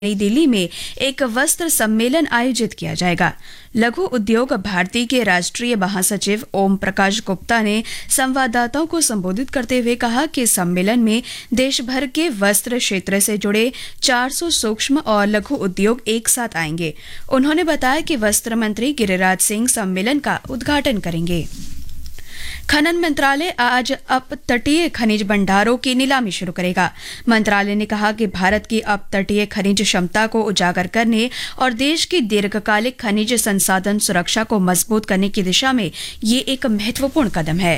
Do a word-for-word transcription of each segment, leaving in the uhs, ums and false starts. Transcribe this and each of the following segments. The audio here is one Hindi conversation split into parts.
नई दिल्ली में एक वस्त्र सम्मेलन आयोजित किया जाएगा। लघु उद्योग भारती के राष्ट्रीय महासचिव ओम प्रकाश गुप्ता ने संवाददाताओं को संबोधित करते हुए कहा कि सम्मेलन में देश भर के वस्त्र क्षेत्र से जुड़े चार सौ सूक्ष्म और लघु उद्योग एक साथ आएंगे। उन्होंने बताया कि वस्त्र मंत्री गिरिराज सिंह सम्मेलन का उद्घाटन करेंगे। खनन मंत्रालय आज अपतटीय खनिज भंडारों की नीलामी शुरू करेगा। मंत्रालय ने कहा कि भारत की अपतटीय खनिज क्षमता को उजागर करने और देश की दीर्घकालिक खनिज संसाधन सुरक्षा को मजबूत करने की दिशा में ये एक महत्वपूर्ण कदम है।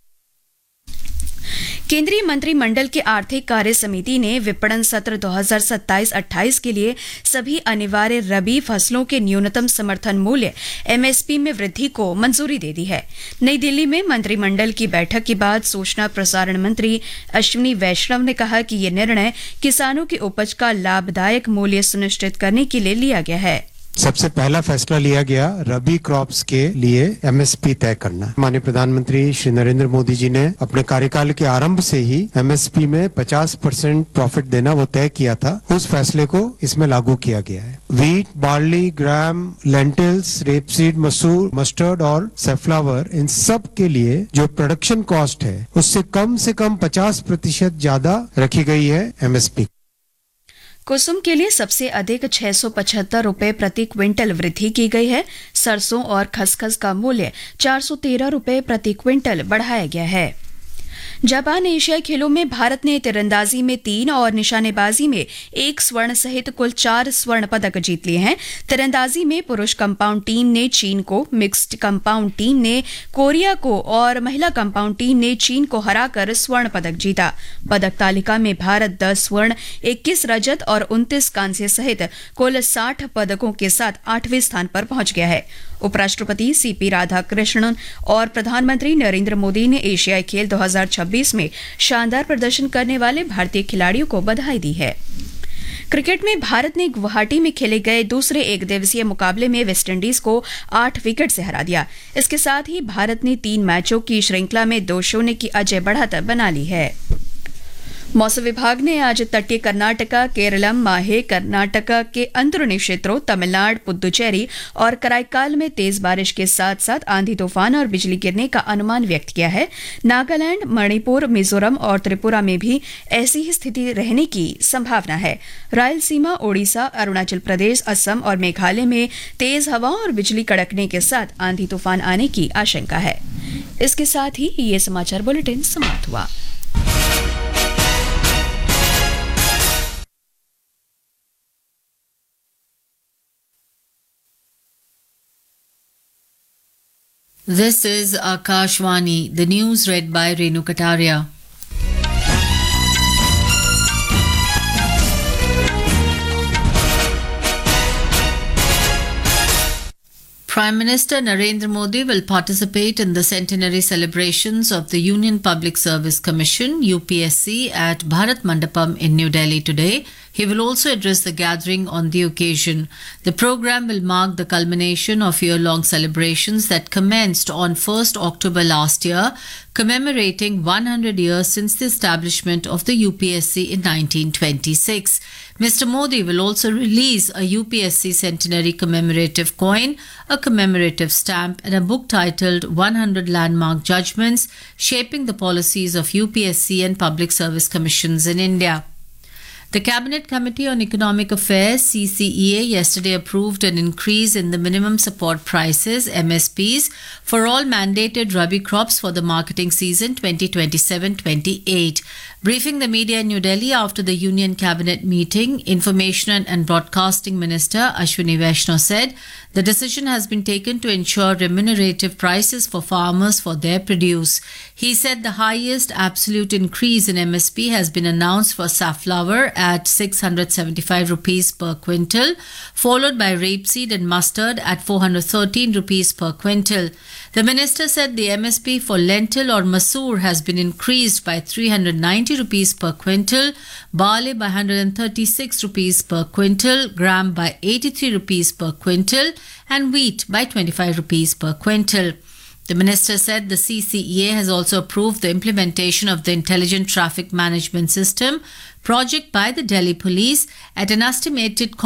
केंद्रीय मंत्रिमंडल की आर्थिक कार्य समिति ने विपणन सत्र दो हज़ार सत्ताईस अट्ठाईस के लिए सभी अनिवार्य रबी फसलों के न्यूनतम समर्थन मूल्य एमएसपी में वृद्धि को मंजूरी दे दी है। नई दिल्ली में मंत्रिमंडल की बैठक के बाद सूचना प्रसारण मंत्री अश्विनी वैष्णव ने कहा कि ये निर्णय किसानों की उपज का लाभदायक मूल्य सुनिश्चित करने के लिए लिया गया है। सबसे पहला फैसला लिया गया रबी क्रॉप्स के लिए एमएसपी तय करना। माननीय प्रधानमंत्री श्री नरेंद्र मोदी जी ने अपने कार्यकाल के आरंभ से ही एमएसपी में पचास परसेंट प्रॉफिट देना वो तय किया था। उस फैसले को इसमें लागू किया गया है। वीट, बार्ली, ग्राम, लेंटिल्स, रेपसीड, मसूर, मस्टर्ड और सैफ्लावर, इन सब के लिए जो प्रोडक्शन कॉस्ट है उससे कम से कम पचास प्रतिशत ज्यादा रखी गई है एमएसपी। कुसुम के लिए सबसे अधिक छह सौ पचहत्तर रुपए प्रति क्विंटल वृद्धि की गई है। सरसों और खसखस का मूल्य चार सौ तेरह रुपए प्रति क्विंटल बढ़ाया गया है। जापान एशियाई खेलों में भारत ने तीरंदाजी में तीन और निशानेबाजी में एक स्वर्ण सहित कुल चार स्वर्ण पदक जीत लिए हैं। तीरंदाजी में पुरुष कंपाउंड टीम ने चीन को, मिक्स्ड कंपाउंड टीम ने कोरिया को और महिला कंपाउंड टीम ने चीन को हराकर स्वर्ण पदक जीता। पदक तालिका में भारत दस स्वर्ण, इक्कीस रजत और उनतीस कांस्य सहित कुल साठ पदकों के साथ आठवें स्थान पर पहुंच गया है। उपराष्ट्रपति सीपी राधाकृष्णन और प्रधानमंत्री नरेंद्र मोदी ने एशियाई खेल दो हज़ार छब्बीस में शानदार प्रदर्शन करने वाले भारतीय खिलाड़ियों को बधाई दी है। क्रिकेट में भारत ने गुवाहाटी में खेले गए दूसरे एक दिवसीय मुकाबले में वेस्टइंडीज को आठ विकेट से हरा दिया। इसके साथ ही भारत ने तीन मैचों की श्रृंखला में दो शून्य की अजय बढ़त बना ली है। मौसम विभाग ने आज तटीय कर्नाटका, केरलम, माहे, कर्नाटका के अंदरूनी क्षेत्रों, तमिलनाडु, पुदुचेरी और कराईकाल में तेज बारिश के साथ साथ आंधी तूफान और बिजली गिरने का अनुमान व्यक्त किया है। नागालैंड, मणिपुर, मिजोरम और त्रिपुरा में भी ऐसी ही स्थिति रहने की संभावना है। रायलसीमा, ओडिशा, अरुणाचल प्रदेश, असम और मेघालय में तेज हवा और बिजली कड़कने के साथ आंधी तूफान आने की आशंका है। इसके साथ ही ये समाचार बुलेटिन समाप्त हुआ। This is Akashvani, the news read by Renu Kataria. Prime Minister Narendra Modi will participate in the centenary celebrations of the Union Public Service Commission U P S C at Bharat Mandapam in New Delhi today. He will also address the gathering on the occasion. The program will mark the culmination of year-long celebrations that commenced on first October last year, commemorating one hundred years since the establishment of the U P S C in nineteen twenty-six. Mister Modi will also release a U P S C centenary commemorative coin, a commemorative stamp, and a book titled one hundred Landmark Judgments Shaping the Policies of U P S C and Public Service Commissions in India. The Cabinet Committee on Economic Affairs C C E A yesterday approved an increase in the minimum support prices M S Ps for all mandated rabi crops for the marketing season twenty twenty-seven twenty-eight. Briefing the media in New Delhi after the Union Cabinet meeting, Information and Broadcasting Minister Ashwini Vaishnaw said the decision has been taken to ensure remunerative prices for farmers for their produce. He said the highest absolute increase in M S P has been announced for safflower at six hundred seventy-five rupees per quintal, followed by rapeseed and mustard at four hundred thirteen rupees per quintal. The minister said the M S P for lentil or masoor has been increased by three hundred ninety rupees per quintal, barley by one hundred thirty-six rupees per quintal, gram by eighty-three rupees per quintal, and wheat by twenty-five rupees per quintal. The minister said the C C E A has also approved the implementation of the Intelligent Traffic Management System project by the Delhi Police at an estimated cost